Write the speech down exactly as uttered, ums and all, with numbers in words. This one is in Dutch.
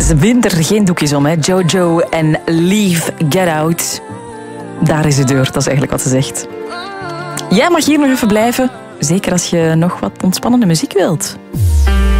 is winter, geen doekjes om, hè. Jojo en Leave, Get Out. Daar is de deur, dat is eigenlijk wat ze zegt. Jij mag hier nog even blijven. Zeker als je nog wat ontspannende muziek wilt.